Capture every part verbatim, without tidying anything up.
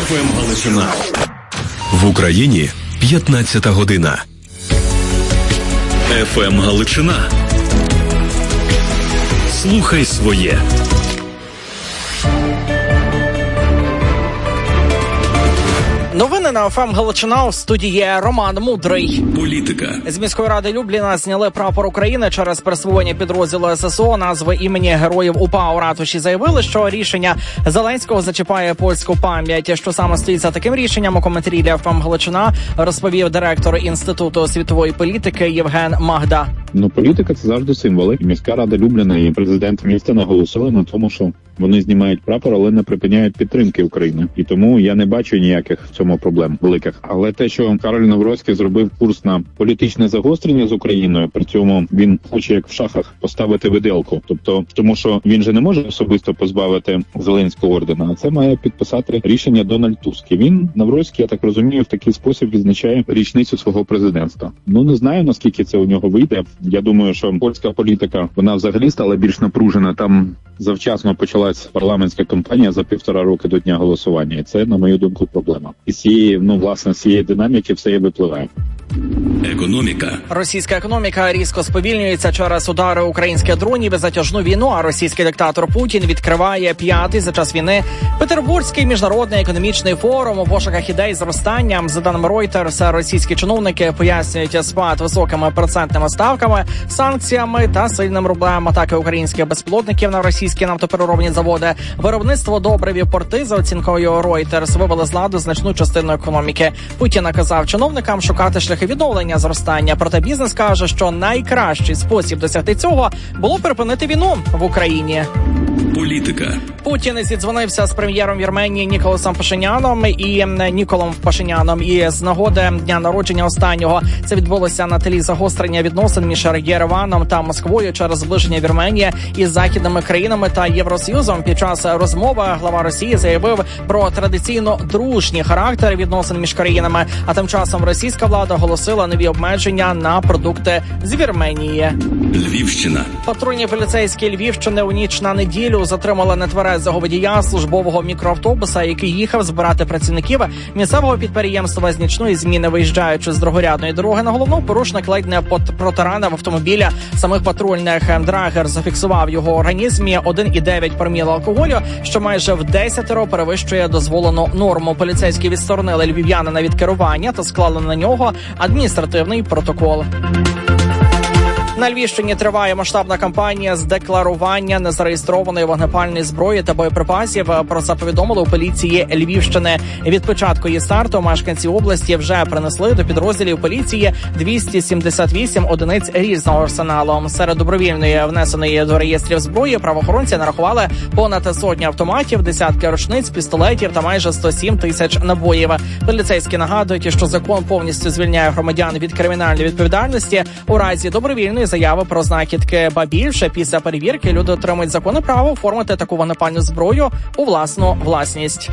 еф ем Галичина. В Україні п'ятнадцята година. еф ем Галичина. Слухай своє. Новини на еф ем Галичина, в студії Роман Мудрий. Політика. З міської ради Любліна зняли прапор України через присвоєння підрозділу ес ес о назви імені героїв УПА. У ратуші заявили, що рішення Зеленського зачіпає польську пам'ять. Що саме стоїть за таким рішенням, у коментарі для еф ем Галичина розповів директор Інституту світової політики Євген Магда. Ну, політика – це завжди символи. Міська рада Любліна і президент міста наголосили на тому, що вони знімають прапор, але не припиняють підтримки України. І тому я не бачу ніяких в цьому проблем великих. Але те, що Кароль Навроцький зробив курс на політичне загострення з Україною, при цьому він хоче, як в шахах, поставити виделку. Тобто, тому що він же не може особисто позбавити Зеленського ордена, а це має підписати рішення Дональд Туск. І він, Навроцький, я так розумію, в такий спосіб відзначає річницю свого президентства. Ну, не знаю, наскільки це у нього вийде. Я думаю, що польська політика, вона взагалі стала більш напружена. Там завчасно почалась парламентська кампанія за півтора роки до дня голосування. І це, на мою думку, проблема. І з цієї, ну, власне, з цієї динаміки все і випливає. Економіка. Російська економіка різко сповільнюється через удари українських дронів і затяжну війну, а російський диктатор Путін відкриває п'ятий за час війни Петербурзький міжнародний економічний форум у пошуках ідей зростання. За даними Reuters, російські чиновники пояснюють спад високими процентними ставками, санкціями та сильним рублем, атаки українських безпілотників на російські нафтопереробні заводи, виробництво добрив і порти, за оцінкою Reuters, вивели з ладу значну частину економіки. Путін наказав чиновникам шукати шляхи відновлення зростання. Проте бізнес каже, що найкращий спосіб досягти цього було припинити війну в Україні. Політика. Путін зідзвонився з прем'єром Вірменії Ніколасом Пашиняном і Ніколом Пашиняном. І з нагоди дня народження останнього це відбулося на тлі загострення відносин між Єреваном та Москвою через зближення Вірменії із західними країнами та Євросоюзом. Під час розмови глава Росії заявив про традиційно дружній характер відносин між країнами. А тим часом російська влада оголосила нові обмеження на продукти з Вірменії. Львівщина. Патрульні поліцейські Львівщини у ніч на неділю затримали нетверезого водія службового мікроавтобуса, який їхав збирати працівників місцевого підприємства з нічної зміни. Виїжджаючи з другорядної дороги на головну, порушник ледь не протаранив автомобіля самих патрульних. Драгер зафіксував його організмі один і дев'ять проміла алкоголю, що майже в десятеро перевищує дозволену норму. Поліцейські відсторонили львів'янина від керування та склали на нього адміністративний протокол. На Львівщині триває масштабна кампанія з декларування незареєстрованої вогнепальної зброї та боєприпасів. Про це повідомили у поліції Львівщини. Від початку її старту мешканці області вже принесли до підрозділів поліції двісті сімдесят вісім одиниць різного арсеналу. Серед добровільної внесеної до реєстрів зброї правоохоронці нарахували понад сотні автоматів, десятки рушниць, пістолетів та майже сто сім тисяч набоїв. Поліцейські нагадують, що закон повністю звільняє громадян від кримінальної відповідальності у разі добровільної заяви про знахідки. Ба більше, після перевірки люди отримують законне право оформити таку вогнепальну зброю у власну власність.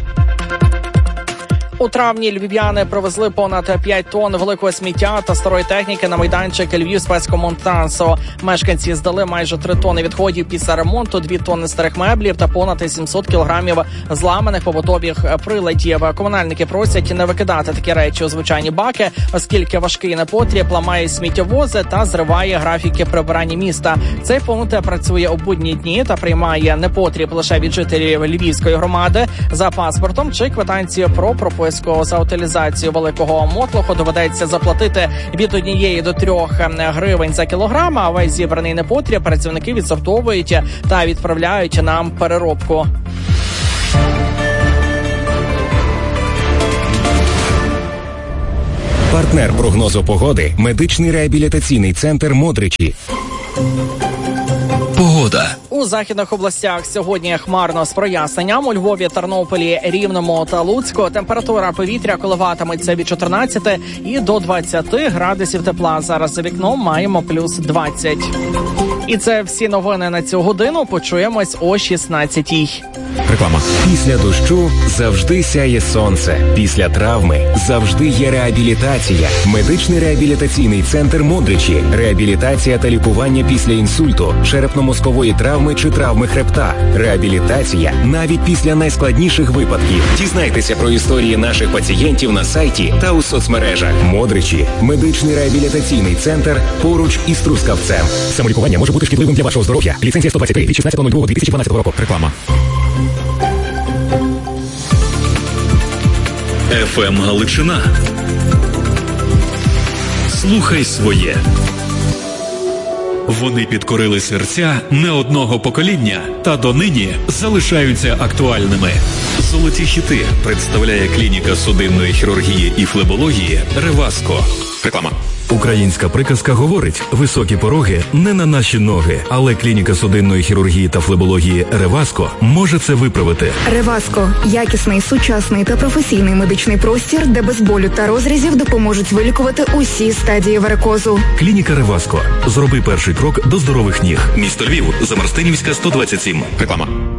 У травні львів'яни привезли понад п'ять тонн великого сміття та старої техніки на майданчик Львівспецкомунтрансу. Мешканці здали майже три тонни відходів після ремонту, дві тонни старих меблів та понад сімсот кілограмів зламаних побутових приладів. Комунальники просять не викидати такі речі у звичайні баки, оскільки важкий непотріб ламає сміттєвози та зриває графіки прибирання міста. Цей пункт працює у будні дні та приймає непотріб лише від жителів Львівської громади за паспортом чи квитанцією про пропуск. За утилізацію великого мотлоху доведеться заплатити від однієї до трьох гривень за кілограм, а весь зібраний непотріб працівники відсортовують та відправляють на переробку. Партнер прогнозу погоди – медичний реабілітаційний центр «Модричі». Погода. У західних областях сьогодні хмарно з проясненням. У Львові, Тернополі, Рівному та Луцьку температура повітря коливатиметься від чотирнадцяти і до двадцяти градусів тепла. Зараз за вікном маємо плюс двадцять. І це всі новини на цю годину. Почуємось о шістнадцятій. Реклама. Після дощу завжди сяє сонце. Після травми завжди є реабілітація. Медичний реабілітаційний центр Модричі. Реабілітація та лікування після інсульту, черепно-мозкової травми чи травми хребта. Реабілітація навіть після найскладніших випадків. Дізнайтеся про історії наших пацієнтів на сайті та у соцмережах. Модричі. Медичний реабілітаційний центр поруч із Трускавцем. Самолікування може бути шкідливим для вашого здоров'я. Ліцензія сто двадцять три від шістнадцятого лютого дві тисячі дванадцятого року. Реклама. еф ем Галичина. Слухай своє. Вони підкорили серця не одного покоління та донині залишаються актуальними. Золоті хіти представляє клініка судинної хірургії і флебології «Реваско». Реклама. Українська приказка говорить: високі пороги не на наші ноги, але клініка судинної хірургії та флебології «Реваско» може це виправити. «Реваско» – якісний, сучасний та професійний медичний простір, де без болю та розрізів допоможуть вилікувати усі стадії варикозу. Клініка «Реваско». Зроби перший крок до здорових ніг. Місто Львів, Замарстинівська, сто двадцять сім. Реклама.